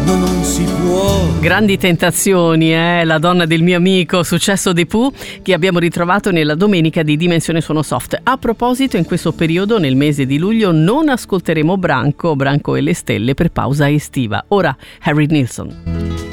non si può. Grandi tentazioni, la donna del mio amico, successo dei Pooh, che abbiamo ritrovato nella domenica di Dimensione Suono Soft. A proposito, in questo periodo, nel mese di luglio, non ascolteremo Branco e le stelle per pausa estiva. Ora Harry Nilsson.